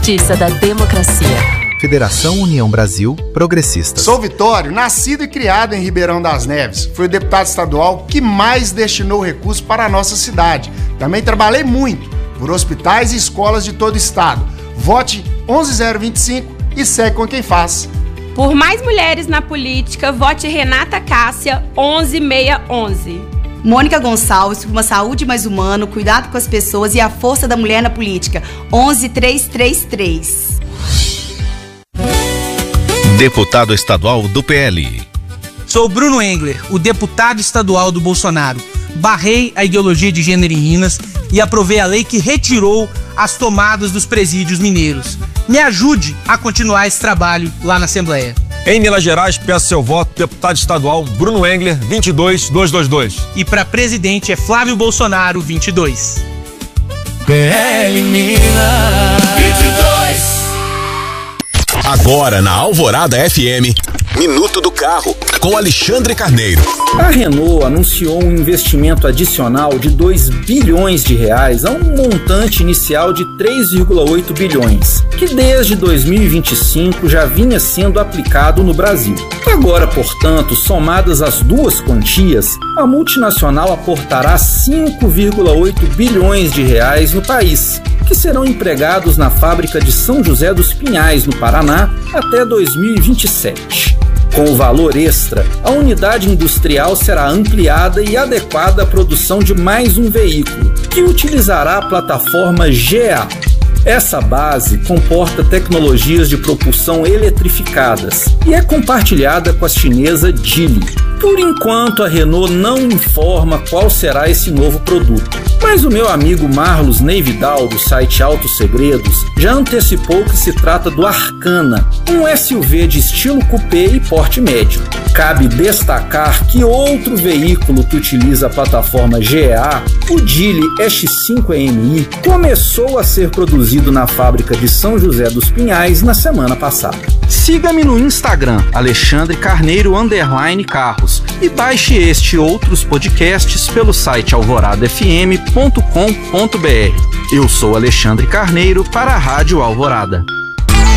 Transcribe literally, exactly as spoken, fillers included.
justiça da democracia. Federação União Brasil Progressistas. Sou Vitório, nascido e criado em Ribeirão das Neves. Fui o deputado estadual que mais destinou recursos para a nossa cidade. Também trabalhei muito por hospitais e escolas de todo o estado. Vote onze zero vinte e cinco e segue com quem faz. Por mais mulheres na política, vote Renata Cássia onze seiscentos e onze. Mônica Gonçalves, por uma saúde mais humana, cuidado com as pessoas e a força da mulher na política. onze três três três. Deputado estadual do P L. Sou Bruno Engler, o deputado estadual do Bolsonaro. Barrei a ideologia de gênero em Minas e aprovei a lei que retirou as tomadas dos presídios mineiros. Me ajude a continuar esse trabalho lá na Assembleia. Em Minas Gerais, peço seu voto, deputado estadual Bruno Engler, vinte e dois mil duzentos e vinte e dois. E para presidente é Flávio Bolsonaro, vinte e dois. P L Minas vinte e dois. Agora na Alvorada F M, Minuto do Carro, com Alexandre Carneiro. A Renault anunciou um investimento adicional de dois bilhões de reais a um montante inicial de três vírgula oito bilhões, que desde dois mil e vinte e cinco já vinha sendo aplicado no Brasil. Agora, portanto, somadas as duas quantias, a multinacional aportará cinco vírgula oito bilhões de reais no país, que serão empregados na fábrica de São José dos Pinhais, no Paraná, até dois mil e vinte e sete. Com o valor extra, a unidade industrial será ampliada e adequada à produção de mais um veículo, que utilizará a plataforma G A. Essa base comporta tecnologias de propulsão eletrificadas e é compartilhada com a chinesa Geely. Por enquanto, a Renault não informa qual será esse novo produto, mas o meu amigo Marlos Neividal, do site Autos Segredos, já antecipou que se trata do Arcana, um S U V de estilo coupé e porte médio. Cabe destacar que outro veículo que utiliza a plataforma G A, o Geely E X cinco M I, começou a ser produzido na fábrica de São José dos Pinhais na semana passada. Siga-me no Instagram, Alexandre Carneiro underline Carros, e baixe este e outros podcasts pelo site alvorada f m ponto com ponto b r. Eu sou Alexandre Carneiro para a Rádio Alvorada.